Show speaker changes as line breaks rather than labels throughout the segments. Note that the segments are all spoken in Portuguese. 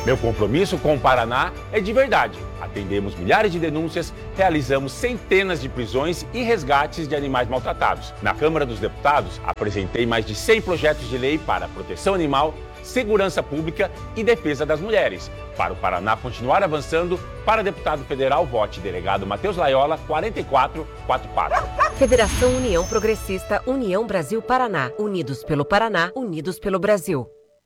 Meu compromisso com o Paraná é de verdade. Atendemos milhares de denúncias, realizamos centenas de prisões e resgates de animais maltratados. Na Câmara dos Deputados, apresentei mais de 100 projetos de lei para proteção animal, segurança pública e defesa das mulheres. Para o Paraná continuar avançando, para deputado federal, vote delegado Matheus Laiola, 4444.
Federação União Progressista, União Brasil Paraná. Unidos pelo Paraná, unidos pelo Brasil.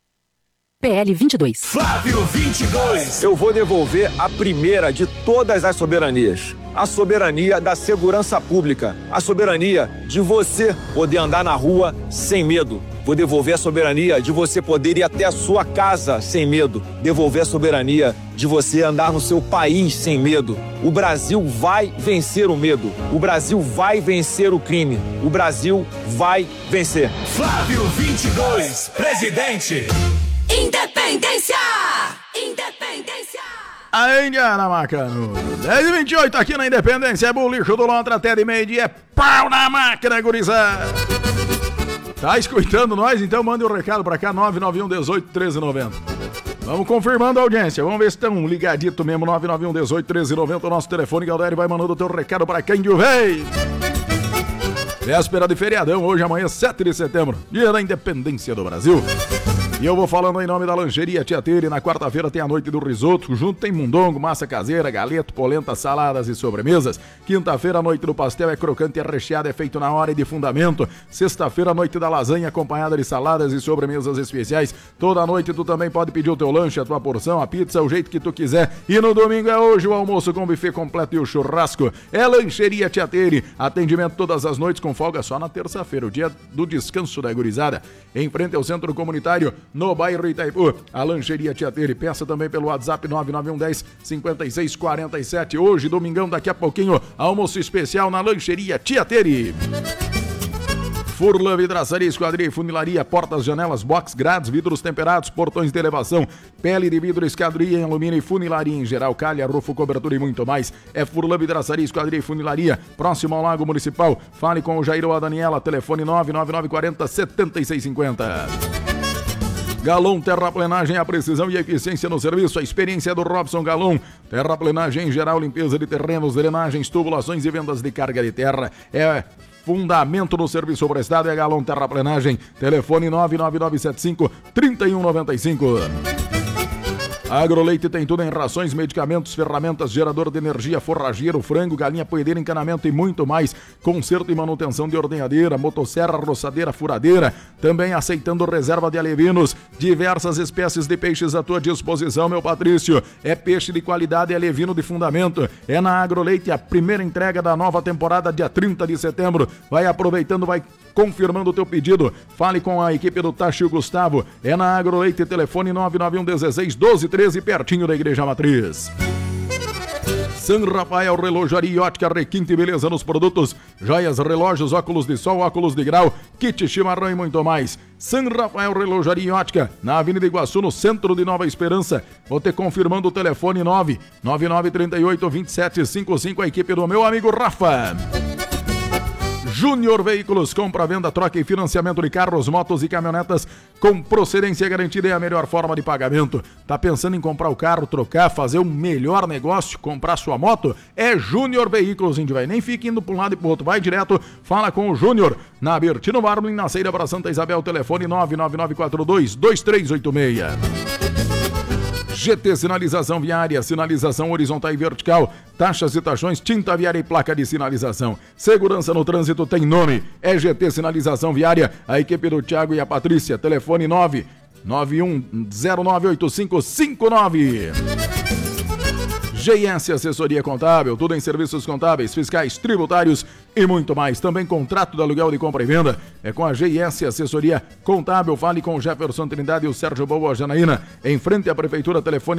PL 22.
Flávio 22.
Eu vou devolver a primeira de todas as soberanias. A soberania da segurança pública. A soberania de você poder andar na rua sem medo. Vou devolver a soberania de você poder ir até a sua casa sem medo. Devolver a soberania de você andar no seu país sem medo. O Brasil vai vencer o medo. O Brasil vai vencer o crime. O Brasil vai vencer.
Flávio 22, presidente.
Independência! Independência!
A Indiana Macano, 10h28 aqui na Independência, é bolicho do Lontra até de meio-dia, é pau na máquina, gurizada! Tá escutando nós? Então mande um recado pra cá, 991 18 1390. Vamos confirmando a audiência, vamos ver se estão ligadito mesmo, 991 18 1390, o nosso telefone, Galdério vai mandando o teu recado pra quem de vez. Véspera de feriadão, hoje, amanhã, 7 de setembro, dia da Independência do Brasil. E eu vou falando em nome da Lancheria Tia Tere. Na quarta-feira tem a noite do risoto. Junto tem mundongo, massa caseira, galeto, polenta, saladas e sobremesas. Quinta-feira a noite do pastel é crocante e recheado, é feito na hora e de fundamento. Sexta-feira a noite da lasanha acompanhada de saladas e sobremesas especiais. Toda noite tu também pode pedir o teu lanche, a tua porção, a pizza, o jeito que tu quiser. E no domingo é hoje o almoço com buffet completo e o churrasco. É Lancheria Tia Tere. Atendimento todas as noites com folga só na terça-feira, o dia do descanso da gurizada. Em frente ao Centro Comunitário, no bairro Itaipu, a Lancheria Tia Tere. Peça também pelo WhatsApp 99110 5647. Hoje, domingão, daqui a pouquinho, almoço especial na Lancheria Tia Tere. Furlan Vidraçaria, Esquadria e Funilaria, portas, janelas, box, grades, vidros temperados, portões de elevação, pele de vidro, esquadria em alumínio e funilaria em geral, calha, rufo, cobertura e muito mais. É Furlan Vidraçaria, Esquadria e Funilaria, próximo ao Lago Municipal. Fale com o Jair ou a Daniela, telefone 99940 7650. Galon Terraplenagem, a precisão e a eficiência no serviço, a experiência do Robson Galon. Terraplenagem em geral, limpeza de terrenos, drenagens, tubulações e vendas de carga de terra. É fundamento no serviço prestado, é Galon Terraplenagem. Telefone 99975-3195. Agroleite tem tudo em rações, medicamentos, ferramentas, gerador de energia, forrageiro, frango, galinha poedeira, encanamento e muito mais. Conserto e manutenção de ordenhadeira, motosserra, roçadeira, furadeira. Também aceitando reserva de alevinos. Diversas espécies de peixes à tua disposição, meu Patrício. É peixe de qualidade, é alevino de fundamento. É na Agroleite a primeira entrega da nova temporada, dia 30 de setembro. Vai aproveitando, vai confirmando o teu pedido. Fale com a equipe do Tacho e o Gustavo. É na Agroleite, telefone 991 16 12 13, pertinho da Igreja Matriz. San Rafael Relojaria e Ótica, requinte e beleza nos produtos, joias, relógios, óculos de sol, óculos de grau, kit chimarrão e muito mais. San Rafael Relojaria e Ótica, na Avenida Iguaçu, no centro de Nova Esperança. Vou te confirmando o telefone 999382755, a equipe do meu amigo Rafa. Júnior Veículos, compra, venda, troca e financiamento de carros, motos e caminhonetas com procedência garantida é a melhor forma de pagamento. Tá pensando em comprar o carro, trocar, fazer um melhor negócio, comprar sua moto? É Júnior Veículos, gente, vai nem fique indo para um lado e pro outro, vai direto, fala com o Júnior, na Bertino Barblin, na saída para Santa Isabel, telefone 99942-2386. GT Sinalização Viária, sinalização horizontal e vertical, taxas e taxões, tinta viária e placa de sinalização. Segurança no trânsito tem nome, é GT Sinalização Viária, a equipe do Thiago e a Patrícia, telefone 991098559. GS Assessoria Contábil, tudo em serviços contábeis, fiscais, tributários e muito mais. Também contrato de aluguel de compra e venda. É com a GS Assessoria Contábil. Fale com o Jefferson Trindade e o Sérgio Boa Janaína. Em frente à Prefeitura, telefone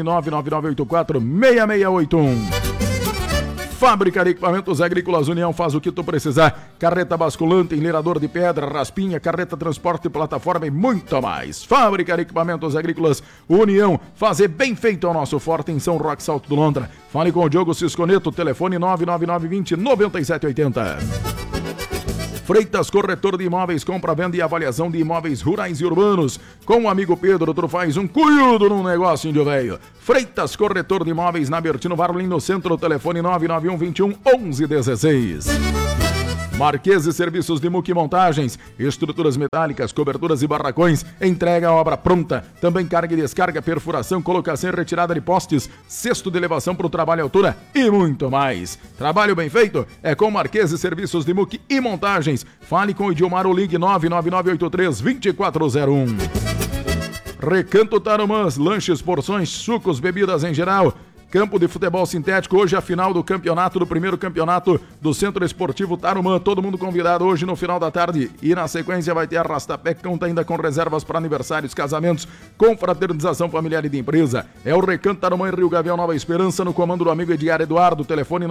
99984-6681. Fábrica de Equipamentos Agrícolas União, faz o que tu precisar. Carreta basculante, enleirador de pedra, raspinha, carreta transporte, plataforma e muito mais. Fábrica de Equipamentos Agrícolas União, fazer bem feito ao nosso forte em São Roque, Salto do Londra. Fale com o Diogo Cisconeto, telefone 99920-9780. Freitas Corretor de Imóveis, compra, venda e avaliação de imóveis rurais e urbanos. Com o amigo Pedro, tu faz um cuido num negócio, índio velho. Freitas Corretor de Imóveis, na Bertino Varlin, no centro, telefone 991 21 11 16. Marqueses Serviços de Muque Montagens, estruturas metálicas, coberturas e barracões, entrega a obra pronta, também carga e descarga, perfuração, colocação e retirada de postes, cesto de elevação para o trabalho à altura e muito mais. Trabalho bem feito é com Marqueses Serviços de Muque e Montagens. Fale com o Idilmar ou ligue 99983-2401. Recanto Tarumãs, lanches, porções, sucos, bebidas em geral. Campo de futebol sintético, hoje a final do campeonato, do primeiro campeonato do Centro Esportivo Tarumã. Todo mundo convidado hoje no final da tarde. E na sequência vai ter Arrastapé, que conta ainda com reservas para aniversários, casamentos, confraternização familiar e de empresa. É o Recanto Tarumã em Rio Gavião, Nova Esperança, no comando do amigo Ediar Eduardo. Telefone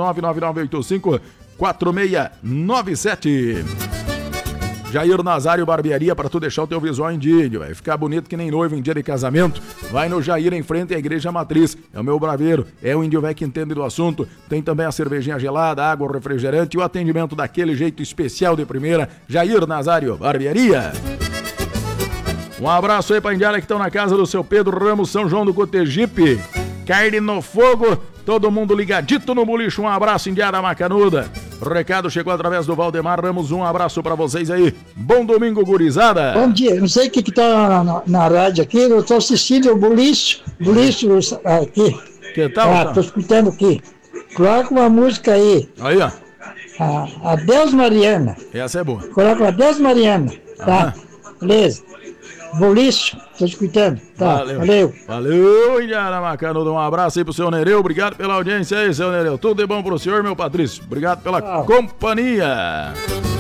99985-4697. Jair Nazário Barbearia, para tu deixar o teu visual em dia, vai ficar bonito que nem noivo em dia de casamento. Vai no Jair, em frente à Igreja Matriz. É o meu braveiro, é o índio velho que entende do assunto. Tem também a cervejinha gelada, água, refrigerante e o atendimento daquele jeito especial de primeira. Jair Nazário Barbearia. Um abraço aí pra indiada que estão na casa do seu Pedro Ramos, São João do Cotegipe. Carne no fogo, todo mundo ligadito no bulicho. Um abraço, indiada macanuda. O recado chegou através do Valdemar Ramos. Um abraço pra vocês aí. Bom domingo, gurizada.
Bom dia. Não sei o que tá na rádio aqui. Eu tô assistindo o bulicho aqui.
Que tal?
Tô escutando aqui. Coloca uma música aí.
Aí, ó.
Adeus, Mariana.
Essa é boa.
Coloca Adeus, Mariana. Tá? Beleza. Bulicho, tô escutando. Tá, valeu.
Valeu, Indiana Macanuda. Um abraço aí pro seu Nereu. Obrigado pela audiência aí, seu Nereu. Tudo de bom pro senhor, meu Patrício. Obrigado pela companhia.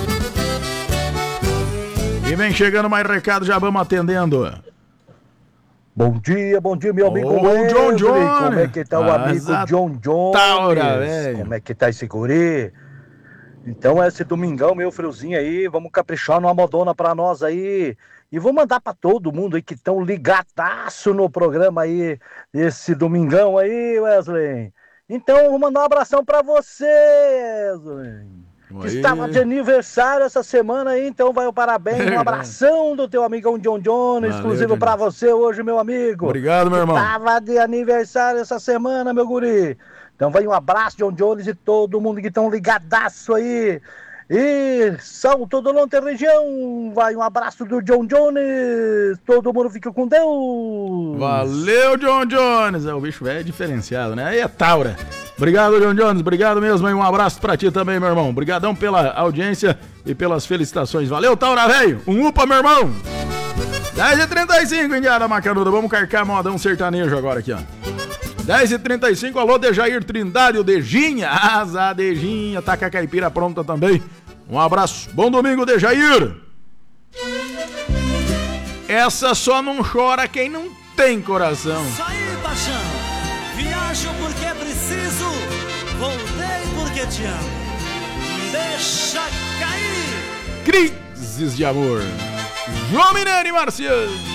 E vem chegando mais recado, já vamos atendendo.
Bom dia, meu amigo.
John John.
Como é que tá o amigo John John? Como é que tá esse guri? Então, esse domingão, meu friozinho aí, vamos caprichar numa modona pra nós aí. E vou mandar pra todo mundo aí que estão ligadaço no programa aí, esse domingão aí, Wesley. Então, vou mandar um abração pra você, Wesley. Que estava de aniversário essa semana aí, então vai o parabéns, um abração do teu amigão John John, exclusivo pra você hoje, meu amigo.
Obrigado, meu irmão.
Estava de aniversário essa semana, meu guri. Então vai um abraço, John Jones, e todo mundo que estão ligadaço aí. E Salto do Lonte região, vai um abraço do John Jones, todo mundo fica com Deus.
Valeu, John Jones, o bicho é diferenciado, né? Aí é Taura. Obrigado, John Jones, obrigado mesmo, e um abraço pra ti também, meu irmão. Obrigadão pela audiência e pelas felicitações. Valeu, Taura, velho, um upa, meu irmão. 10h35, Indiada Macanuda, vamos carcar modão sertanejo agora aqui, ó. 10h35, alô, Dejair Trindade, o Dejinha. Asa, Dejinha, tá com a caipira pronta também. Um abraço, bom domingo, Dejair. Essa só não chora quem não tem coração.
Isso aí, paixão. Viajo porque preciso, voltei porque te amo. Deixa cair.
Crises de amor. João Mineiro e Marciano.